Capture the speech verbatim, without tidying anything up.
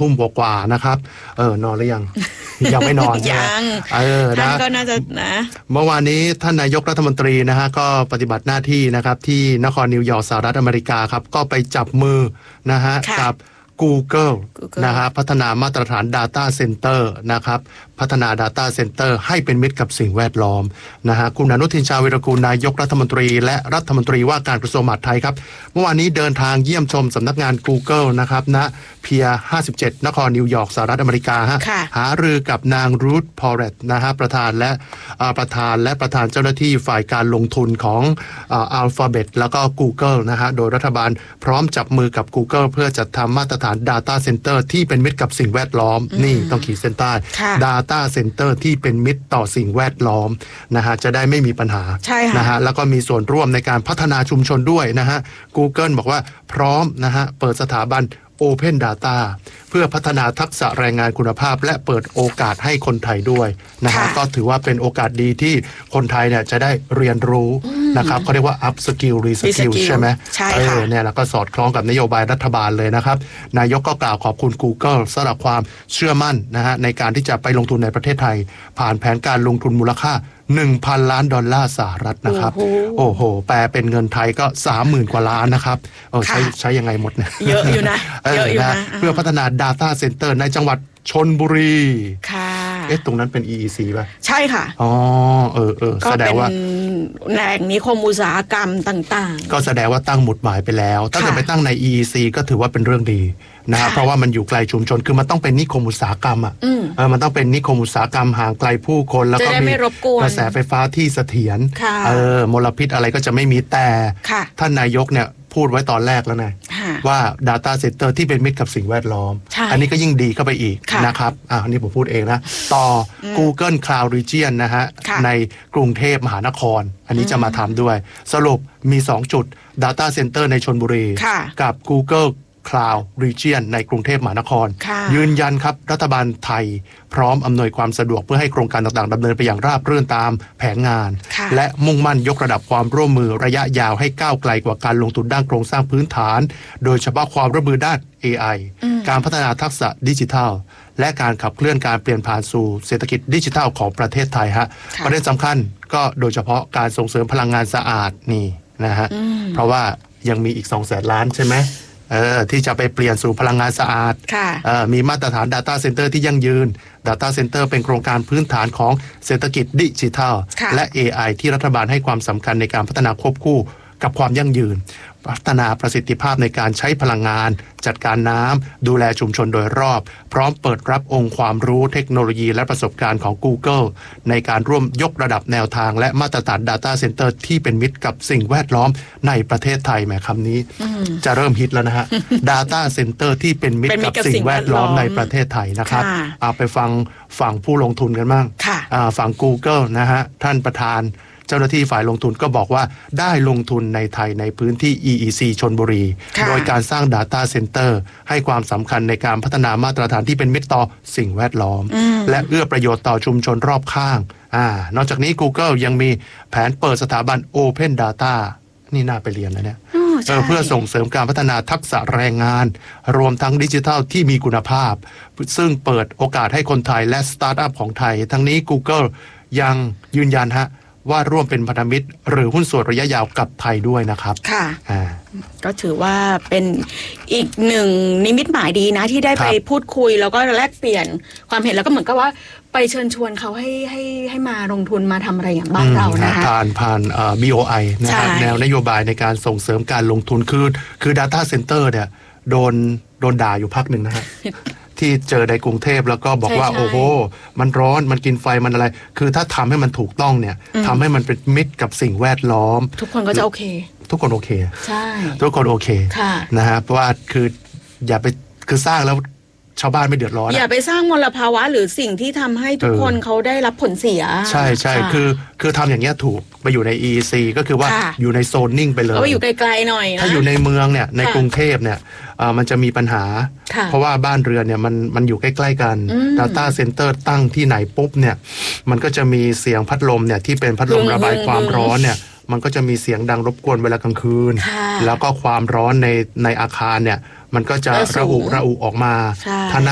ทุ่มกว่าๆนะครับเออนอนหรือยัง ยังไม่นอนยังเออนะท่านก็น่าจะนะเมื่อวานนี้ท่านนายกรัฐมนตรีนะฮะก็ปฏิบัติหน้าที่นะครับที่นครนิวยอร์กสหรัฐอเมริกาครับก็ไปจับมือนะฮะกับ Google นะฮะพัฒนามาตรฐาน Data Center นะครับพัฒนา Data Center ให้เป็นมิตรกับสิ่งแวดล้อมนะฮะคุณอนุทินชาญวิรากูลนายกรัฐมนตรีและรัฐมนตรีว่าการกระทรวงมหาดไทยครับเมื่อวานนี้เดินทางเยี่ยมชมสำนักงาน Google นะครับณเพียร์ห้าสิบเจ็ดนครนิวยอร์กสหรัฐอเมริกาฮะหารือกับนางรูธพอเรตนะฮะประธานและประธานและประธานเจ้าหน้าที่ฝ่ายการลงทุนของอัลฟาเบตแล้วก็ Google นะฮะโดยรัฐบาลพร้อมจับมือกับ Google เพื่อจัดทำมาตรฐาน Data Center ที่เป็นมิตรกับสิ่งแวดล้อมนี่ต้องขีดเส้นใต้ Data Center ที่เป็นมิตรต่อสิ่งแวดล้อมนะฮะจะได้ไม่มีปัญหานะฮะแล้วก็มีส่วนร่วมในการพัฒนาชุมชนด้วยนะฮะ Google บอกว่าพร้อมนะฮะเปิดสถาบัน Open Data เพื่อพัฒนาทักษะแรงงานคุณภาพและเปิดโอกาสให้คนไทยด้วยนะฮะก็ถือว่าเป็นโอกาสดีที่คนไทยเนี่ยจะได้เรียนรู้นะครับเขาเรียกว่า up skill re skill ใช่ไหมใช่ค่ะเนี่ยแล้วก็สอดคล้องกับนโยบายรัฐบาลเลยนะครับนายกก็กล่าวขอบคุณ Google สำหรับความเชื่อมั่นนะฮะในการที่จะไปลงทุนในประเทศไทยผ่านแผนการลงทุนมูลค่า หนึ่งพัน ล้านดอลลาร์สหรัฐนะครับโอ้โหแปลเป็นเงินไทยก็ สามหมื่น กว่าล้านนะครับเออใช้ใช้ยังไงหมดเนี่ยเยอะอยู่นะเยอะอยู่นะเพื่อพัฒนา Data Center ในจังหวัดชลบุรีค่ะเอ๊ะตรงนั้นเป็น อี อี ซี ป่ะใช่ค่ะอ๋อเออเออแสดงว่าแหล่งนิคมอุตสาหกรรมต่างๆก็แสดงว่าตั้งหมุดหมายไปแล้วถ้าเกิดไปตั้งใน อี อี ซี ก็ถือว่าเป็นเรื่องดีนะครับเพราะว่ามันอยู่ไกลชุมชนคือมันต้องเป็นนิคมอุตสาหกรรมอ่ะเออมันต้องเป็นนิคมอุตสาหกรรมห่างไกลผู้คนแล้วก็มีกระแสไฟฟ้าที่เสถียรเออมลพิษอะไรก็จะไม่มีแต่ท่านนายกเนี่ยพูดไว้ตอนแรกแล้วนะว่า Data Center ที่เป็นมิตรกับสิ่งแวดล้อมอันนี้ก็ยิ่งดีเข้าไปอีกนะครับอ่านี่ผมพูดเองนะต่อ Google Cloud Region นะฮะในกรุงเทพมหานครอันนี้จะมาทำด้วยสรุปมีสองจุด Data Center ในชลบุรีกับ Google Cloud Region ในกรุงเทพมหานครยืนยันครับรัฐบาลไทยพร้อมอำนวยความสะดวกเพื่อให้โครงการต่างๆดำเนินไปอย่างราบรื่นตามแผนงานและมุ่งมั่นยกระดับความร่วมมือระยะยาวให้ก้าวไกลกว่าการลงทุนด้านโครงสร้างพื้นฐานโดยเฉพาะความร่วมมือด้าน เอ ไอ การพัฒนาทักษะดิจิทัลและการขับเคลื่อนการเปลี่ยนผ่านสู่เศรษฐกิจดิจิทัลของประเทศไทยฮะประเด็นสำคัญก็โดยเฉพาะการส่งเสริมพลังงานสะอาดนี่นะฮะเพราะว่ายังมีอีก สองแสน ล้านใช่ไหมเออที่จะไปเปลี่ยนสู่พลังงานสะอาดมีมาตรฐาน Data Center ที่ยั่งยืน Data Center เป็นโครงการพื้นฐานของเศรษฐกิจดิจิทัลและ เอ ไอ ที่รัฐบาลให้ความสำคัญในการพัฒนาควบคู่กับความยั่งยืนพัฒนาประสิทธิภาพในการใช้พลังงานจัดการน้ำดูแลชุมชนโดยรอบพร้อมเปิดรับองค์ความรู้เทคโนโลยีและประสบการณ์ของ Google ในการร่วมยกระดับแนวทางและมาตรฐาน Data Center ที่เป็นมิตรกับสิ่งแวดล้อมในประเทศไทยแหมคำนี้จะเริ่มฮิตแล้วนะฮะ Data Center ที่เป็นมิตรกับสิ่งแวดล้อมในประเทศไทยนะครับเอาไปฟังฝั่งผู้ลงทุนกันบ้างฝั่ง Google นะฮะท่านประธานเจ้าหน้าที่ฝ่ายลงทุนก็บอกว่าได้ลงทุนในไทยในพื้นที่ อี อี ซี ชลบุรีโดยการสร้าง Data Center ให้ความสำคัญในการพัฒนามาตรฐานที่เป็นมิตรต่อสิ่งแวดล้อมและเอื้อประโยชน์ต่อชุมชนรอบข้างอ่านอกจากนี้ Google ยังมีแผนเปิดสถาบัน Open Data นี่น่าไปเรียนนะเนี่ยเออเพื่อส่งเสริมการพัฒนาทักษะแรงงานรวมทั้งดิจิทัลที่มีคุณภาพซึ่งเปิดโอกาสให้คนไทยและสตาร์ทอัพของไทยทั้งนี้ Google ยังยืนยันฮะว่าร่วมเป็นพันธมิตรหรือหุ้นส่วนระยะยาวกับไทยด้วยนะครับค่ะก็ถือว่าเป็นอีกหนึ่งนิมิตหมายดีนะที่ได้ไปพูดคุยแล้วก็แลกเปลี่ยนความเห็นแล้วก็เหมือนกับว่าไปเชิญชวนเขาให้ให้ให้มาลงทุนมาทำอะไรอย่างบ้านเรานะคะผ่านผ่านเอ่อ บี โอ ไอ นะครับแนวนโยบายในการส่งเสริมการลงทุนคือคือ Data Center เนี่ยโดนโดนด่าอยู่พักหนึ่งนะฮะที่เจอในกรุงเทพแล้วก็บอกว่าโอ้โหมันร้อนมันกินไฟมันอะไรคือถ้าทำให้มันถูกต้องเนี่ยทำให้มันเป็นมิตรกับสิ่งแวดล้อมทุกคนก็จะโอเคทุกคนโอเคใช่ทุกคนโอเคนะฮะเพราะว่าคืออย่าไปคือสร้างแล้วชาวบ้านไม่เดือดร้อนอย่าไปสร้างมลภาวะหรือสิ่งที่ทำให้ทุกคนเขาได้รับผลเสียใช่ใช่คือคือทำอย่างเงี้ยถูกไปอยู่ใน อี อี ซี ก็คือว่าอยู่ในโซนนิ่งไปเลยเอาไปอยู่ไกลๆหน่อยนะถ้าอยู่ในเมืองเนี่ยในกรุงเทพเนี่ยมันจะมีปัญหาเพราะว่าบ้านเรือนเนี่ยมันมันอยู่ใกล้ๆกัน Data Center ตั้งที่ไหนปุ๊บเนี่ยมันก็จะมีเสียงพัดลมเนี่ยที่เป็นพัดลมระบายความร้อนเนี่ยมันก็จะมีเสียงดังรบกวนเวลากลางคืนแล้วก็ความร้อนในในอาคารเนี่ยมันก็จะระอุระอุออกมา